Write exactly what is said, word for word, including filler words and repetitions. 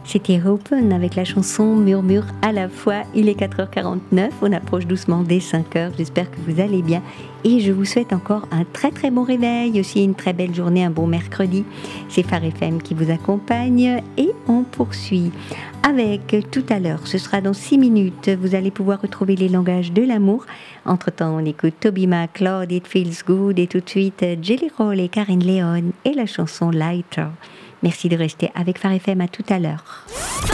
C'était Open avec la chanson Murmure à la fois. Il est quatre heures quarante-neuf, on approche doucement des cinq heures. J'espère que vous allez bien et je vous souhaite encore un très très bon réveil, aussi une très belle journée, un bon mercredi. C'est Phare F M qui vous accompagne et on poursuit avec tout à l'heure. Ce sera dans six minutes. Vous allez pouvoir retrouver les langages de l'amour. Entre-temps, on écoute Toby McLeod, It Feels Good et tout de suite Jelly Roll et Karen Leon et la chanson Lighter. Merci de rester avec Phare F M, à tout à l'heure.